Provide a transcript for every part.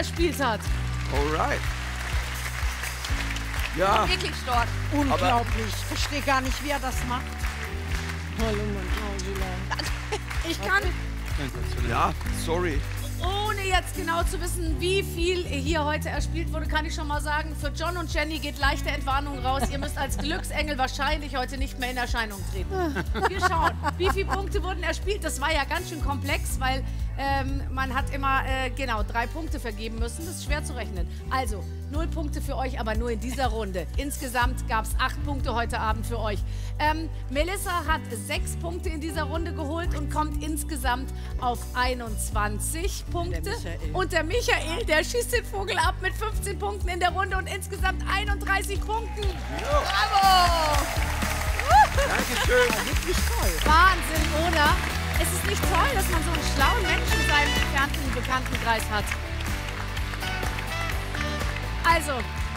erspielt hat. Alright. Ja. Wirklich stark. Unglaublich. Ich verstehe gar nicht, wie er das macht. Hallo, Mann. Ich kann, Ja, sorry. ohne jetzt genau zu wissen, wie viel hier heute erspielt wurde, kann ich schon mal sagen, für John und Jenny geht leichte Entwarnung raus. Ihr müsst als Glücksengel wahrscheinlich heute nicht mehr in Erscheinung treten. Wir schauen, wie viele Punkte wurden erspielt. Das war ja ganz schön komplex, weil man hat immer genau 3 Punkte vergeben müssen. Das ist schwer zu rechnen. Also 0 Punkte für euch, aber nur in dieser Runde. Insgesamt gab es 8 Punkte heute Abend für euch. Melissa hat 6 Punkte in dieser Runde geholt und kommt insgesamt auf 21 Punkte. Und der Michael, der schießt den Vogel ab mit 15 Punkten in der Runde und insgesamt 31 Punkten. Bravo! Dankeschön. Wirklich toll. Wahnsinn, oder? Es ist nicht toll, dass man so einen schlauen Menschen in seinem entfernten Bekanntenkreis hat. Also,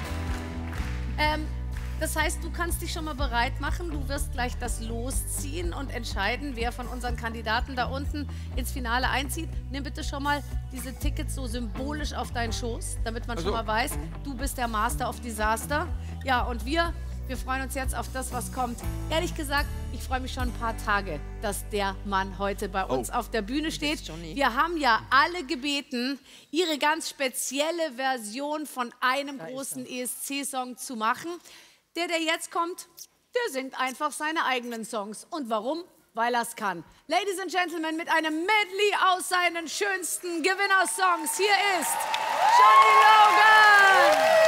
das heißt, du kannst dich schon mal bereit machen. Du wirst gleich das Los ziehen und entscheiden, wer von unseren Kandidaten da unten ins Finale einzieht. Nimm bitte schon mal diese Tickets so symbolisch auf deinen Schoß, damit man schon mal weiß, du bist der Master of Disaster. Ja, und wir freuen uns jetzt auf das, was kommt. Ehrlich gesagt, ich freue mich schon ein paar Tage, dass der Mann heute bei uns auf der Bühne steht. Wir haben ja alle gebeten, ihre ganz spezielle Version von einem großen ESC-Song zu machen. Der jetzt kommt, der singt einfach seine eigenen Songs. Und warum? Weil er es kann. Ladies and Gentlemen, mit einem Medley aus seinen schönsten Gewinnersongs. Hier ist Johnny Logan!